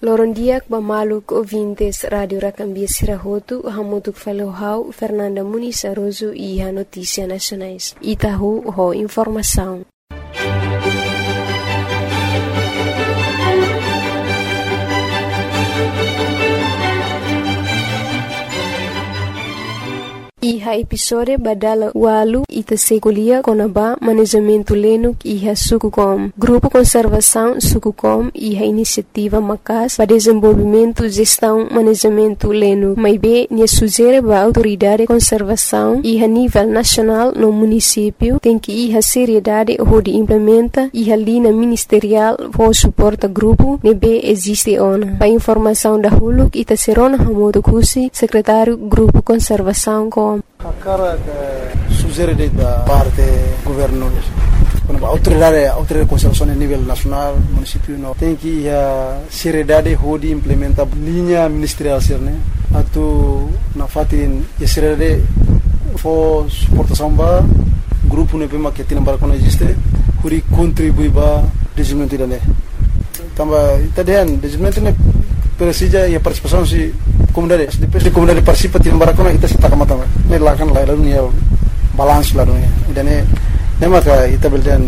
Lorondiak Bamaluk ouvintes Rádio Racambia Sirahotu, Hamutuk Falohau, Fernanda Muniz Aroso e a Notícia Nacionais. Itahu, ho informação. Iha episode badala walu ita sekolia konaba manejamento lenuk iha Sukucom. Grupo Conservação Sukucom iha iniciativa macas para desenvolvimento, gestão, manejamento lenuk. Maibe nia sugere ba autoridade conservação iha nível nacional no município tem que iha seriedade onde implementa iha linha ministerial for suporta grupo nebe existe ona. Para informação da huluk ita serona hamodo kusi secretário Grupo Conservação com a cara que sugere da parte governo, quando a autoridade de conservação a nível nacional, município não tem que a seriedade de implementar linha ministerial né, atu na fatin a seriedade for suportação ba grupo ne pema que tem para quando existe, huri contribui ba desenvolvimento da né, também tadian desenvolvimento ne precisa e a participação se comunidade depois de comunidade participa tim barakona ita sita kamata ne lakan la dunia balance la dunia idane ne maka ita beldan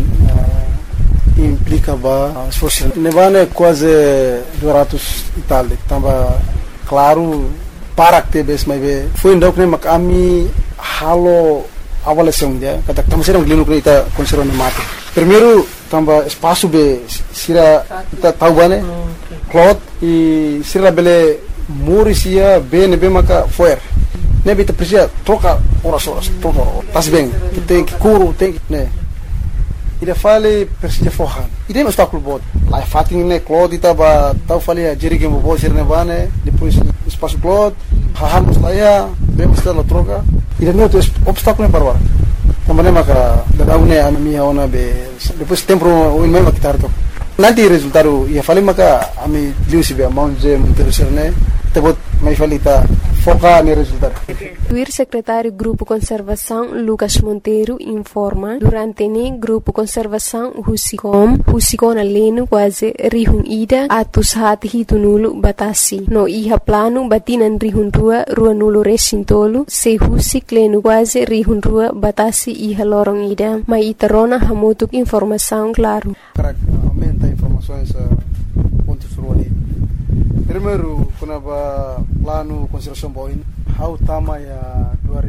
implica ba esforço ne vane quase 200 Itália tamba claro para que bes mai be foi ndok ne mak ami halo avaliação dia kata tamo serang glinu ita conserva ne mate primeiro tamba espaço be sira ita tahu bane cloth e sira bele Morisia BNB maka foer. Nebe te precisa troca horas, troca. Tas bem, tem que curo, tem que, né. Ida fale precisa forran. Ida mas tá bot. Lá fatin né cloth ita ba tau fale a jerike mo bo sirne bane, depois espaço cloth, hahamos lá ya, bemos la troca. Ida não tem obstáculo para agora. Também maka da une a minha ona be depois tempo o mesmo que tarto. Nanti resultado ia fale maka ami liusi be amount je interesserne tebot mai falita foca no resultado. O secretário Grupo Conservação Lucas Monteiro informa durante ne Grupo Conservação Husicom aleno quase rihun ida atus hati hitunulu batasi no iha plano batinan rihun rua nulu resintolu se husik leno quase rihun rua batasi iha lorong ida mai itarona hamutuk informação claro. Aumenta informações pontos ruani. Primeiro, quando plano conservação boin, how tama ya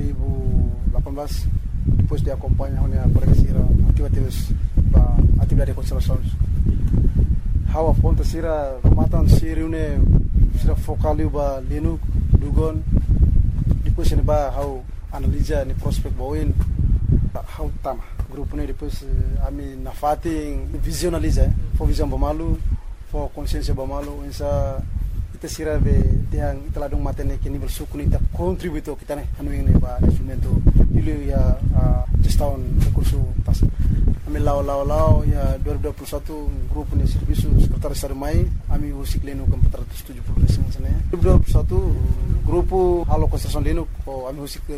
2018 depois de acompanhar a presença atividade de conservação. How a ponta sira matan siriune sira focaliu ba lenu dugon depois ne ba how analisa ni prospect boin how tama grupo ne depois ami na fating visionaliza for visão bamalu for consciência bamalu essa ita sira be tiang italadong matene ke nível suku ita contributo kita ne anu ini ba instrumento ilu ya gestão recurso tas ami lao ya 2021 grupo ne serviço secretário estado mai ami usik leno com 470 resim sana 2021 grupo halo construção leno ko ami usik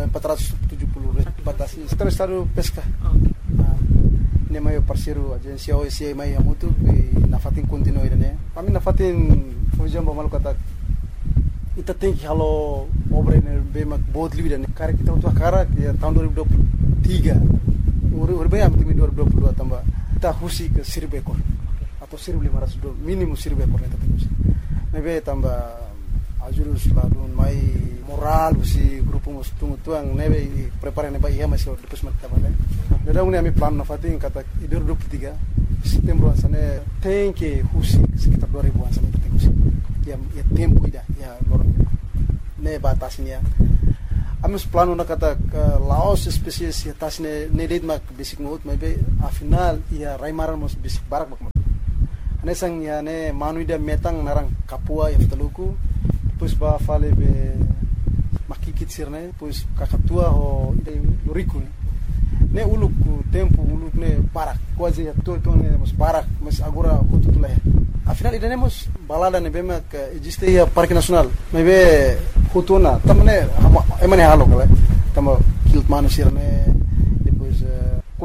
2470 batasi secretário estado pesca ne mai parceiro agência OSCE mai amutu na fatin continue ne ami na fatin fujam bamal kata ita tem que halo obra ne be mak bod libi dan cara kita untuk cara ya tahun 2023 urbe am timi 2022 tambah kita husi ke 1000 ekor atau 1500 minimum 1000 ekor ne tapi mebe tambah ajurus ladun mai moral si grupo mus tuang nebe prepare ne ba ia mas depois mat tabane da uni ami plan na fatin kata 2023 setembro asane tem que husi sekitar 2000 asane tem husi ya tempo ida ya lorong ne batasnya amus plano na kata laos spesies ya tasne ne led mak basic note maybe a final ya raimaran mos basic barak mak ane sang ya ne manu ida metang narang kapua ya ftaluku depois ba fale be makikit sirne depois kakatua ho ida luriku ne uluk tempo uluk ne barak quase ya todo ne mos barak mas agora kututula afinal ida nemos balada ne bema que existe ya parque nacional maybe hutuna tamne emane halo kala tamo kilt manu sirne depois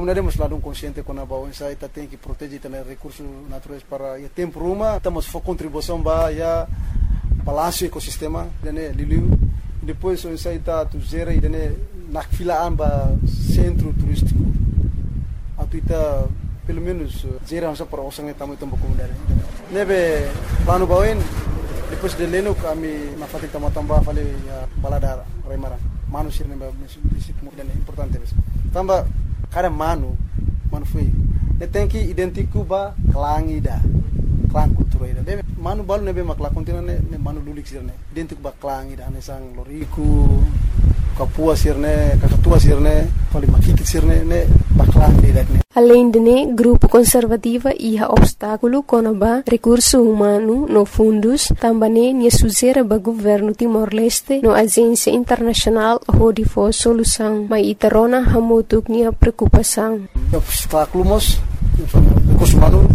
comunidade hemos lado consciente com a bawah essa ita tem que proteger também recursos naturais para o tempo ruma estamos for contribuição ba ya balanço ecossistema dene liliu depois essa ita tu gera e dene nak filaan ba centro turístico atu ita pelo menos gera para osang tamu tambah comunidade nebe plano bawin depois de leno kami na fati tambah fale ya balada remara manusia nebe dan importante tambah kada manu foi tem que identificar ba klangida klang kultura ida be manu balu nebe makla kontina ne manu lulik sirne identificar ba klangida ne sang loriku kapua sirne kakatua sirne fali makikit sirne ne ba klangida ne. Além de ne, grupo conservativa ia obstáculo conaba recurso humano no fundos, também ne suzera ba governo Timor-Leste no agência internacional hodi for solução, mas itarona hamutuk nia preocupação. Obstáculos recurso humano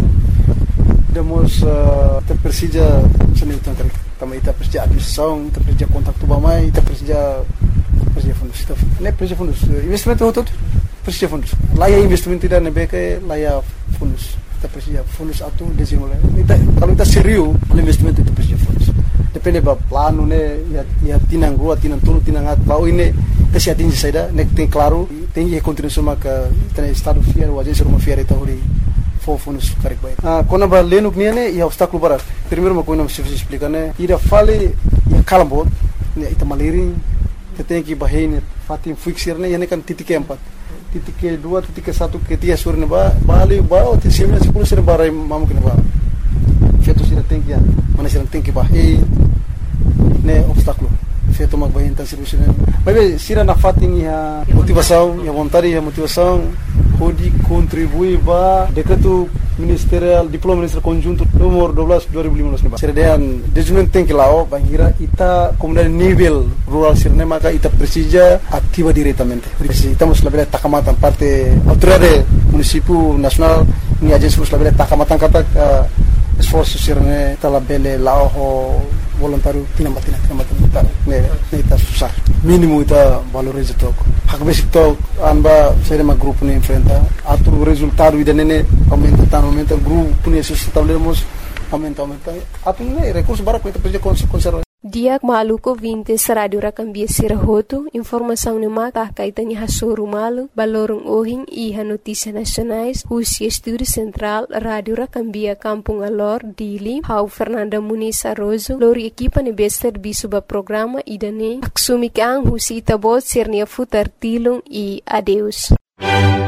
demos terpersija senitan também ita persija administração, ita persija kontak tubamai, ita persija fundos, ne persija fundos investimento hotot persija fundos. Laya investimento tidak nebeke laya fundos. Ita persija fundos atu desenvolve. Kalau ita serius investimento itu persija fundos. Depende ba plano ne ya tinang rua, tinang tulu, tinang at bau ini kasi atingi saida nek tem claro tem que continuar maka tem estado fiel ou agência uma fiel ita hori fundos correct baik. Kona ba lenuk niane ya obstáculo barat. Primeiro uma coisa se explicar né, ira fale ya kalambot, ne ita maliring, tem que bahin fatim fixir ne yani kan titik 4. Titik 2, titik 1, titik 3 surne ba bali ba o titik 10 surne ba rai mamu kena ba. Feito sira tem que mana sira tem que bahin ne obstáculo. Feito mag bahin tan sira sira. Mas sira na fatim ya motivação, ya vontade, ya motivação pode contribuir ba decreto ministerial diploma ministerial conjunto nomor 12 2015 ne ba. Serdean desenvolvimento tem que lá bangira ita comunidade nível rural sirne maka ita precisa ativa diretamente. Estamos labela takamatan parte autoridade município nacional ni agência labela takamatan kata esforço sirne talabele lao voluntário tinambatina ne ita susah mínimo ita valoriza toco hak basic toco anba saya ma grupo ne enfrenta atu resultado ida nene aumenta grupo ne sustentávelemos aumenta atu ne recurso bara ita perja conserva. Diak maluko 20 Radio Rakambia Sirahoto, informação ne mata kaitani hasoru malu, balorong ohing iha notícias nacionais, Husi Estúdio Central, Radio Rakambia Kampung Alor, Dili, Hau Fernanda Muniz Arrozo, lori equipa ne bester bisuba programa idane, aksumi kang Husi Itabot Sernia Futar Tilung e adeus.